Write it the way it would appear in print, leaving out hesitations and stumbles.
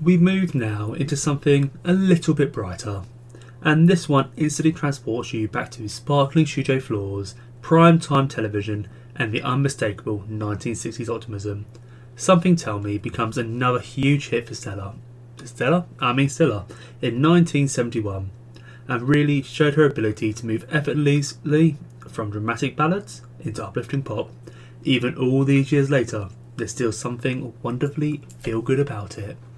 We move now into something a little bit brighter, and this one instantly transports you back to sparkling studio floors, prime time television, and the unmistakable 1960s optimism. Something Tell Me becomes another huge hit for Stella in 1971, and really showed her ability to move effortlessly from dramatic ballads into uplifting pop. Even all these years later, there's still something wonderfully feel good about it.